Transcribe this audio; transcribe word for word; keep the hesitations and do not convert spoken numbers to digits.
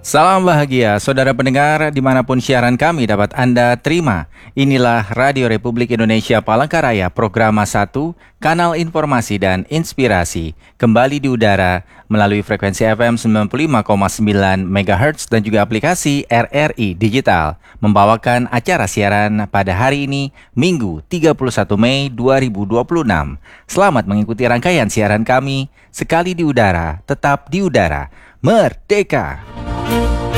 Salam bahagia, saudara pendengar dimanapun siaran kami dapat Anda terima. Inilah Radio Republik Indonesia Palangkaraya, Programa satu, Kanal Informasi dan Inspirasi. Kembali di udara melalui frekuensi F M sembilan puluh lima koma sembilan megahertz dan juga aplikasi R R I Digital. Membawakan acara siaran pada hari ini, Minggu tiga puluh satu Mei dua ribu dua puluh enam. Selamat mengikuti rangkaian siaran kami. Sekali di udara, tetap di udara. Merdeka!